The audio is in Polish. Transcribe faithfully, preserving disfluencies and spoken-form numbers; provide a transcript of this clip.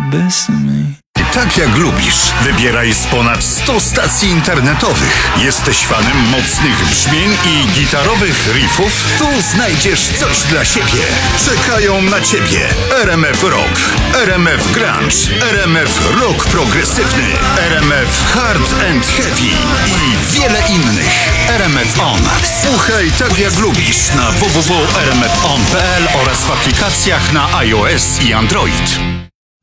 best of me. Tak jak lubisz. Wybieraj z ponad stu stacji internetowych. Jesteś fanem mocnych brzmień i gitarowych riffów? Tu znajdziesz coś dla siebie. Czekają na ciebie R M F Rock, R M F Grunge, R M F Rock Progresywny, R M F Hard and Heavy i wiele innych. R M F On. Słuchaj tak jak lubisz na w w w kropka r m f on kropka p l oraz w aplikacjach na iOS i Android.